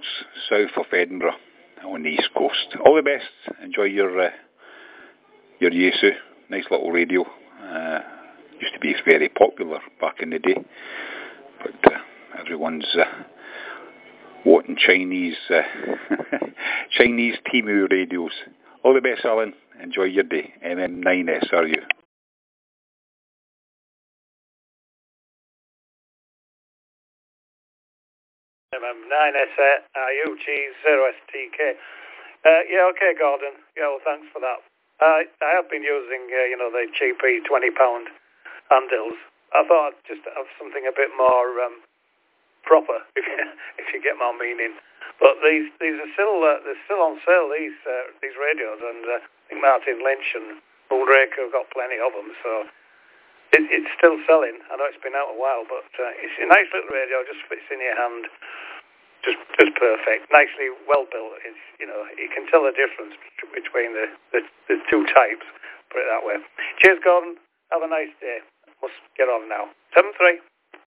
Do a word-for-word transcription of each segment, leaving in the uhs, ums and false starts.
south of Edinburgh on the east coast. All the best. Enjoy your uh, your Yaesu. Nice little radio. Uh, used to be very popular back in the day, but uh, everyone's uh, wanting Chinese uh, Chinese Temu radios. All the best, Alan. Enjoy your day. M M nine S R U. M M nine S R U G zero S T K. Uh, yeah, okay, Gordon. Yeah, well, thanks for that. Uh, I have been using, uh, you know, the cheapy twenty pound handles. I thought I'd just have something a bit more um, proper, if you, if you get my meaning. But these these are still uh, they're still on sale. These uh, these radios, and uh, I think Martin Lynch and Ulrich have got plenty of them. So it, it's still selling. I know it's been out a while, but uh, it's a nice little radio. Just fits in your hand. Just, just perfect. Nicely well built. It's, you know, you can tell the difference between the, the, the two types. Put it that way. Cheers, Gordon. Have a nice day. Must get on now. Seven three.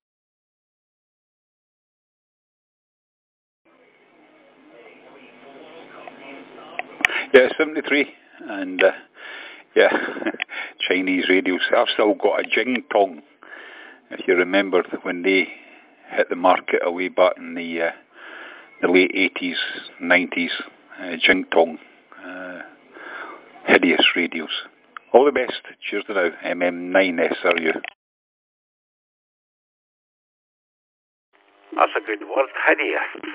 Yeah, seventy-three, and uh, yeah, Chinese radios. I've still got a Jing Tong. If you remember when they hit the market away back in the uh, the late eighties, nineties, uh, Jing Tong, uh, hideous radios. All the best. Cheers to now. M M nine S R U. That's a good word, hideous.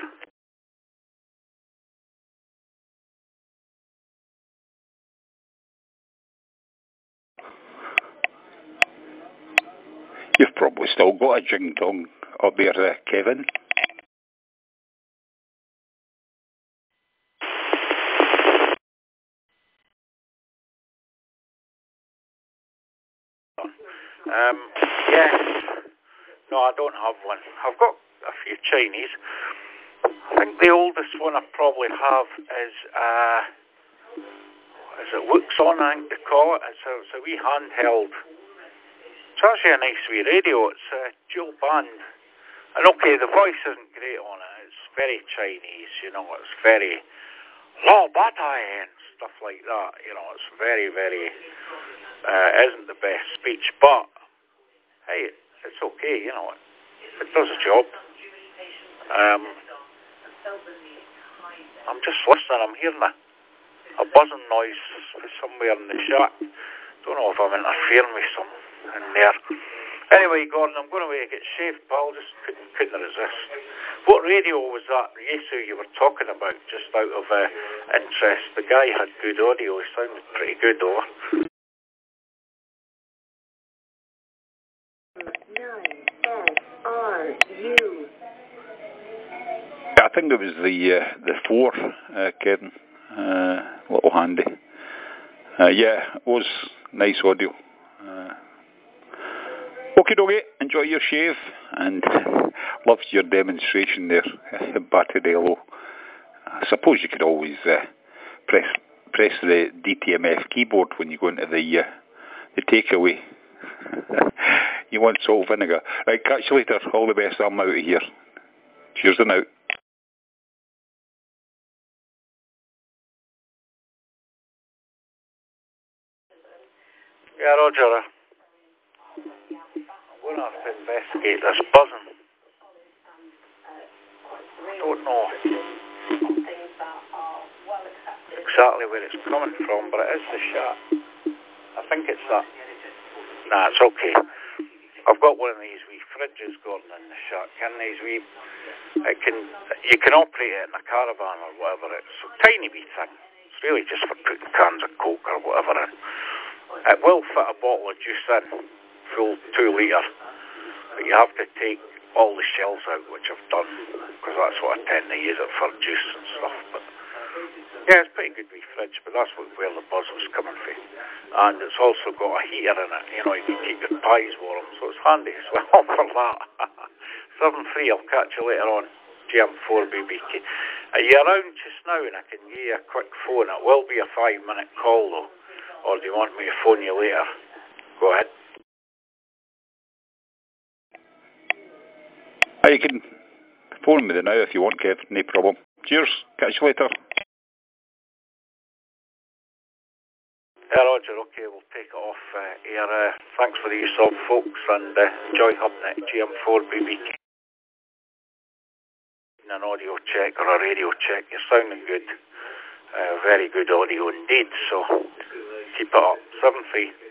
You've probably still got a Jing Tong up there, uh, Kevin. Um, yes. No, I don't have one. I've got a few Chinese. I think the oldest one I probably have is, uh, is it Wuxon, I think they call it. It's a, it's a wee handheld. It's actually a nice wee radio. It's a dual band. And okay, the voice isn't great on it. It's very Chinese, you know. It's very law batai and stuff like that. You know, it's very, very, uh, isn't the best speech, but hey, it's okay, you know. It does a job. Um, I'm just listening. I'm hearing a, a buzzing noise somewhere in the shack. Don't know if I'm interfering with something in there. Anyway, Gordon, I'm going away to get shaved, pal. Just couldn't, couldn't resist. What radio was that Yaesu you were talking about, just out of uh, interest? The guy had good audio. He sounded pretty good, though. I think it was the uh, the four, uh, Kevin. Uh, little handy. Uh, yeah, it was nice audio. Uh, okay, dokie. Enjoy your shave, and loved your demonstration there, Batterello. I suppose you could always uh, press press the D T M F keyboard when you go into the uh, the takeaway. You want salt vinegar. Right, catch you later. All the best. I'm out of here. Cheers and out. Yeah, Roger. I'm going to have to investigate this buzzing. I don't know exactly where it's coming from, but it is the shack. I think it's that. Nah, it's okay. I've got one of these wee fridges, Gordon, in the shack. Can these wee... It can, you can operate it in a caravan or whatever. It's a tiny wee thing. It's really just for putting cans of Coke or whatever in. It will fit a bottle of juice in, full two litre, but you have to take all the shells out, which I've done, because that's what I tend to use it for, juice and stuff. But yeah, it's a pretty good wee fridge, but that's what, where the buzz was coming from. And it's also got a heater in it, you know, you can keep your pies warm, so it's handy as well for that. seven three, I'll catch you later on. G M four B B K. Are you around just now, and I can give you a quick phone? It will be a five minute call though. Or do you want me to phone you later? Go ahead. Oh, you can phone me now if you want, Kev. No problem. Cheers. Catch you later. Yeah, Roger. Okay, we'll take it off uh, here. Uh, thanks for the use of, folks, and uh, enjoy having it. G M four B B K. An audio check or a radio check. You're sounding good. Uh, very good audio indeed. So keep it up. seven three.